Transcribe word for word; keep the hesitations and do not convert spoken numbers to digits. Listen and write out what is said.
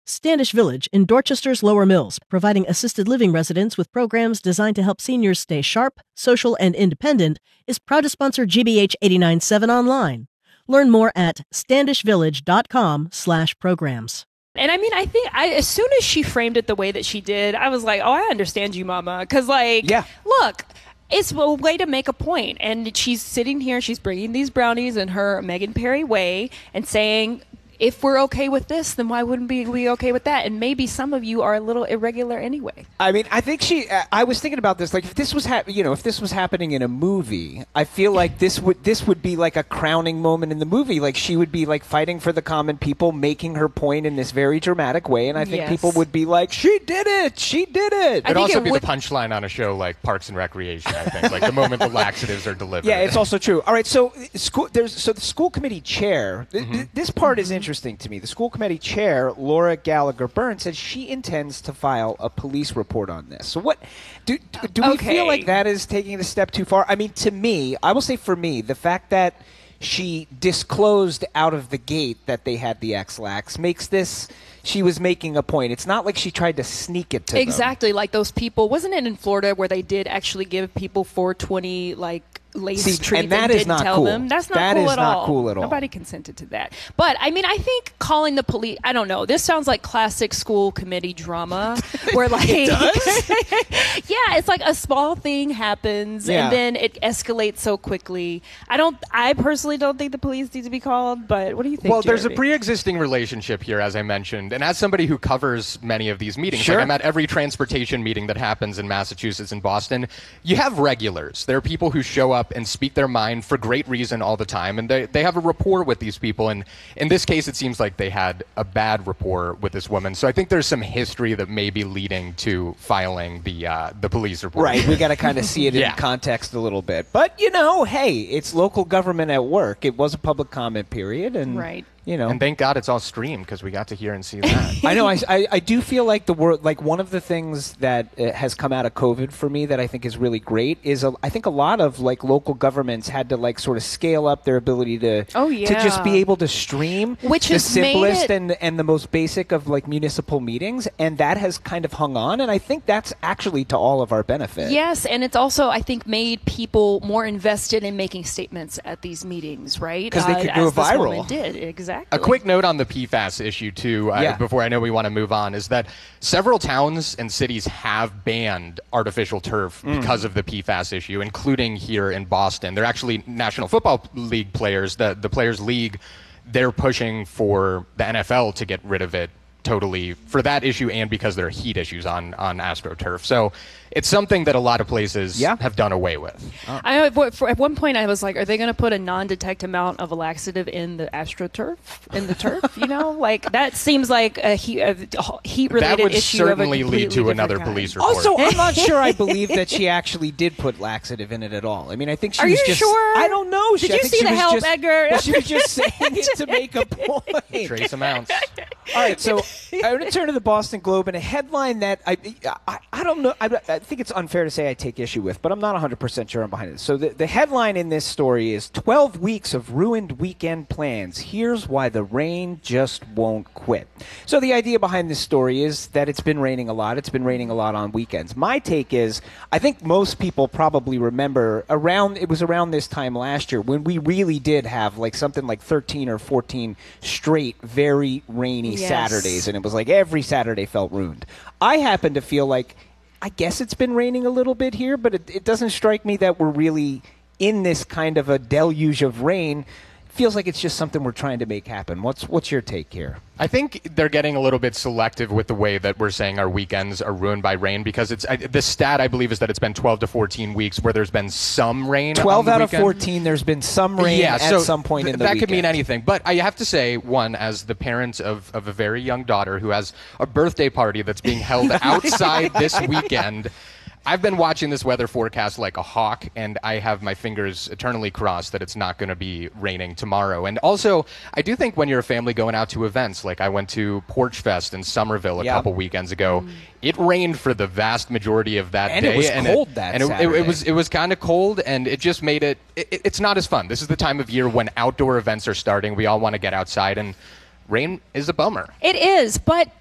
Standish Village in Dorchester's Lower Mills, providing assisted living residents with programs designed to help seniors stay sharp, social, and independent, is proud to sponsor G B H eighty-nine point seven online. Learn more at standishvillage.com slash programs. And I mean, I think I, as soon as she framed it the way that she did, I was like, oh, I understand you, mama. Because, like, yeah. look, it's a way to make a point. And she's sitting here, she's bringing these brownies in her Megan Perry way and saying, if we're okay with this, then why wouldn't we be okay with that? And maybe some of you are a little irregular anyway. I mean, I think she. Uh, I was thinking about this. Like, if this was, ha- you know, if this was happening in a movie, I feel like this would this would be like a crowning moment in the movie. Like, she would be like fighting for the common people, making her point in this very dramatic way, and I think yes. people would be like, "She did it! She did it!" It'd also it be would... the punchline on a show like Parks and Recreation. I think, like the moment the laxatives are delivered. Yeah, it's also true. All right, so school. There's so the school committee chair. Th- mm-hmm. th- this part mm-hmm. is interesting to me. The school committee chair, Laura Gallagher Burns, says she intends to file a police report on this. So what do do, do we okay. feel like that is taking it a step too far? I mean, to me, I will say for me, the fact that she disclosed out of the gate that they had the X-Lax makes this, she was making a point. It's not like she tried to sneak it to exactly them. Like those people. Wasn't it in Florida where they did actually give people four twenty like lace See, treat and that and is didn't not tell cool. them? That's not that cool is at not all. cool at all. Nobody consented to that. But I mean, I think calling the police. I don't know. This sounds like classic school committee drama, where like, it does? yeah, it's like a small thing happens yeah. and then it escalates so quickly. I don't. I personally don't think the police need to be called. But what do you think? Well, Jeremy? there's a pre-existing relationship here, as I mentioned, and as somebody who covers many of these meetings, sure. like I'm at every transportation meeting that happens in Massachusetts and Boston. You have regulars. There are people who show up and speak their mind for great reason all the time, and they, they have a rapport with these people, and in this case it seems like they had a bad rapport with this woman, so I think there's some history that may be leading to filing the uh, the police report. Right, we got to kind of see it yeah. in context a little bit. But, you know, hey, it's local government at work. It was a public comment period, and right. you know, and thank God it's all streamed because we got to hear and see that. I know. I, I, I do feel like the word, like one of the things that uh, has come out of COVID for me that I think is really great is a, I think a lot of like local governments had to like sort of scale up their ability to oh, yeah. to just be able to stream Which the has simplest made it... and and the most basic of like municipal meetings, and that has kind of hung on, and I think that's actually to all of our benefit. Yes, and it's also I think made people more invested in making statements at these meetings, right? Because they uh, could go as this viral. woman did exactly. A quick note on the P FAS issue, too, uh, yeah. before I know we want to move on, is that several towns and cities have banned artificial turf mm. because of the P FAS issue, including here in Boston. They're actually National Football League players, the, the Players League, they're pushing for the N F L to get rid of it totally for that issue and because there are heat issues on, on AstroTurf. So it's something that a lot of places yeah. have done away with. Oh. I know, for, at one point I was like, are they going to put a non-detect amount of a laxative in the AstroTurf, in the turf? You know, like that seems like a heat, a heat-related issue. That would certainly of a lead to another kind. police report. Also, I'm not sure I believe that she actually did put laxative in it at all. I mean, I think she Are was you just... sure? I don't know. Did she, you I think see she the was help, just, Edgar? Well, she was just saying it to make a point. Trace amounts. All right, so I want to turn to the Boston Globe and a headline that I I, I don't know. I, I think it's unfair to say I take issue with, but I'm not one hundred percent sure I'm behind it. So the, the headline in this story is twelve weeks of ruined weekend plans. Here's why the rain just won't quit. So the idea behind this story is that it's been raining a lot. It's been raining a lot on weekends. My take is I think most people probably remember around it was around this time last year when we really did have like something like thirteen or fourteen straight very rainy yes. Saturdays, and it was like every Saturday felt ruined. I happen to feel like I guess it's been raining a little bit here, but it, it doesn't strike me that we're really in this kind of a deluge of rain. Feels like it's just something we're trying to make happen. What's what's your take here? I think they're getting a little bit selective with the way that we're saying our weekends are ruined by rain because it's I, the stat I believe is that it's been twelve to fourteen weeks where there's been some rain. twelve on the out weekend. of fourteen, there's been some rain yeah, at so some point th- in the that weekend. could mean anything. But I have to say, one, as the parent of, of a very young daughter who has a birthday party that's being held outside this weekend, I've been watching this weather forecast like a hawk, and I have my fingers eternally crossed that it's not going to be raining tomorrow. And also, I do think when you're a family going out to events, like I went to Porch Fest in Somerville a yep. couple weekends ago, mm. it rained for the vast majority of that and day. It was and cold it, that and it, Saturday. it, it was it was kind of cold, and it just made it, it. It's not as fun. This is the time of year when outdoor events are starting. We all want to get outside, and rain is a bummer. It is, but